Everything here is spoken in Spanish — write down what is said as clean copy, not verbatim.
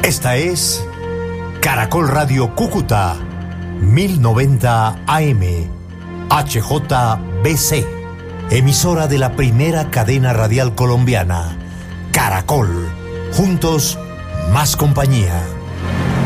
Esta es Caracol Radio Cúcuta, 1090 AM, HJBC, emisora de la primera cadena radial colombiana. Caracol, juntos, más compañía.